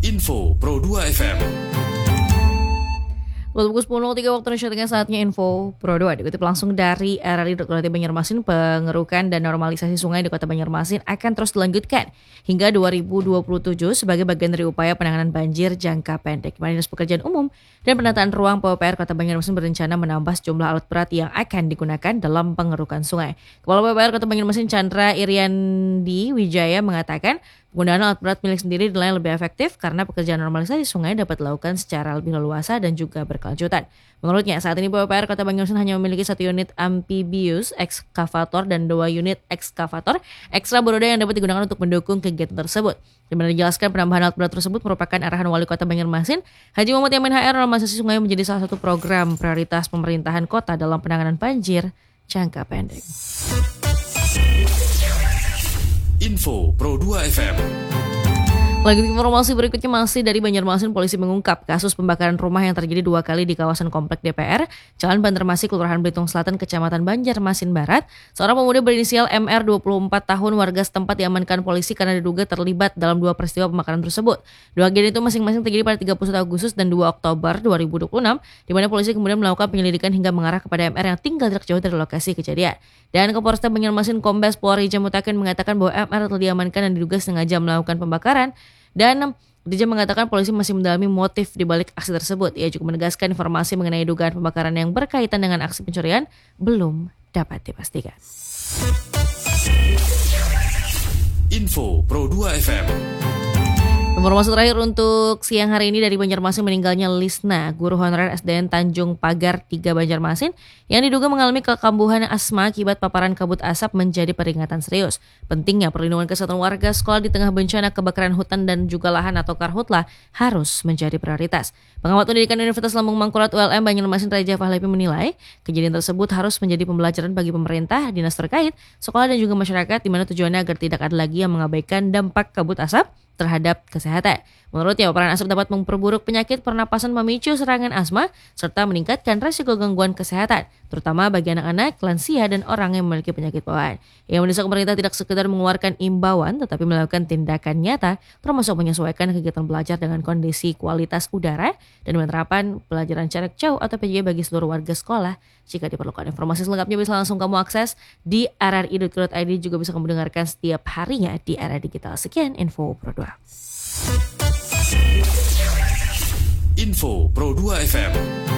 Info Pro 2 FM. Pukul 10.03 waktu Indonesia Tengah, saatnya Info Pro 2 dikutip langsung dari RRI Banjarmasin. Pengerukan dan normalisasi sungai di Kota Banjarmasin akan terus dilanjutkan hingga 2027 sebagai bagian dari upaya penanganan banjir jangka pendek. Dinas Pekerjaan Umum dan Penataan Ruang PUPR Kota Banjarmasin berencana menambah sejumlah alat berat yang akan digunakan dalam pengerukan sungai. Kepala PUPR Kota Banjarmasin Chandra Iriandi Wijaya mengatakan penggunaan alat berat milik sendiri dinilai lebih efektif karena pekerjaan normalisasi sungai dapat dilakukan secara lebih leluasa dan juga berkelanjutan. Menurutnya, saat ini PUPR Kota Banjarmasin hanya memiliki 1 unit amphibious ekskavator dan 2 unit ekskavator ekstra beroda yang dapat digunakan untuk mendukung kegiatan tersebut. Di mana dijelaskan penambahan alat berat tersebut merupakan arahan Wali Kota Banjarmasin Haji Muhammad Yamin HR. Normalisasi sungai menjadi salah satu program prioritas pemerintahan kota dalam penanganan banjir jangka pendek. Info Pro 2 FM. Lagi informasi berikutnya masih dari Banjarmasin, polisi mengungkap kasus pembakaran rumah yang terjadi 2 kali di kawasan Komplek DPR, Jalan Banjarmasin, Kelurahan Belitung Selatan, Kecamatan Banjarmasin Barat. Seorang pemuda berinisial MR 24 tahun warga setempat diamankan polisi karena diduga terlibat dalam 2 peristiwa pembakaran tersebut. 2 kejadian itu masing-masing terjadi pada 31 Agustus dan 2 Oktober 2026, di mana polisi kemudian melakukan penyelidikan hingga mengarah kepada MR yang tinggal tidak jauh dari lokasi kejadian. Dan Kapolresta Banjarmasin Kombes Pol Rija Mutakin mengatakan bahwa MR telah diamankan dan diduga sengaja melakukan pembakaran. Dan Rija mengatakan polisi masih mendalami motif di balik aksi tersebut. Ia juga menegaskan informasi mengenai dugaan pembakaran yang berkaitan dengan aksi pencurian belum dapat dipastikan. Info Pro 2 FM. Informasi terakhir untuk siang hari ini dari Banjarmasin, meninggalnya Lisna, guru honorer SDN Tanjung Pagar 3 Banjarmasin, yang diduga mengalami kekambuhan asma akibat paparan kabut asap menjadi peringatan serius. Pentingnya perlindungan kesehatan warga sekolah di tengah bencana kebakaran hutan dan juga lahan atau karhutla harus menjadi prioritas. Pengamat Pendidikan Universitas Lambung Mangkurat ULM Banjarmasin Raja Fahlevi menilai kejadian tersebut harus menjadi pembelajaran bagi pemerintah, dinas terkait, sekolah dan juga masyarakat, di mana tujuannya agar tidak ada lagi yang mengabaikan dampak kabut asap terhadap kesehatan. Menurutnya, paparan asap dapat memperburuk penyakit pernapasan, memicu serangan asma, serta meningkatkan risiko gangguan kesehatan, terutama bagi anak-anak, lansia, dan orang yang memiliki penyakit bawaan. Ia mendesak pemerintah tidak sekedar mengeluarkan imbauan, tetapi melakukan tindakan nyata, termasuk menyesuaikan kegiatan belajar dengan kondisi kualitas udara, dan penerapan pelajaran jarak jauh atau PJJ bagi seluruh warga sekolah jika diperlukan. Informasi selengkapnya bisa langsung kamu akses di rri.co.id, juga bisa kamu dengarkan setiap harinya di RRI Digital. Sekian Info Pro 2. Info Pro 2 FM.